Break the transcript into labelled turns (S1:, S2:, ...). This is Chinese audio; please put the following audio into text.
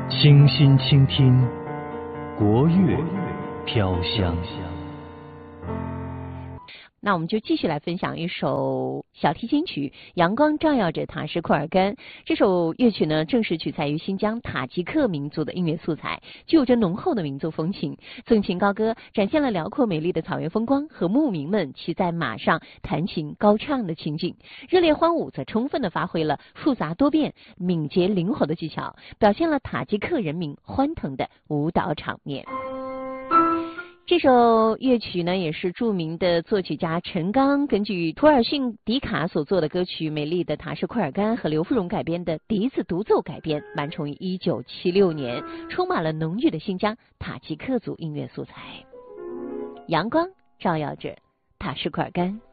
S1: 清心倾听，国乐飘香。
S2: 那我们就继续来分享一首小提琴曲《阳光照耀着塔什库尔干》。这首乐曲呢，正是取材于新疆塔吉克民族的音乐素材，具有着浓厚的民族风情。纵情高歌展现了辽阔美丽的草原风光和牧民们骑在马上弹琴高唱的情景。热烈欢舞则充分地发挥了复杂多变、敏捷灵活的技巧，表现了塔吉克人民欢腾的舞蹈场面。这首乐曲呢，也是著名的作曲家陈刚根据图尔逊迪卡所作的歌曲《美丽的塔什库尔干》和刘芙蓉改编的笛子独奏改编，完成于1976年，充满了浓郁的新疆塔吉克族音乐素材。阳光照耀着塔什库尔干。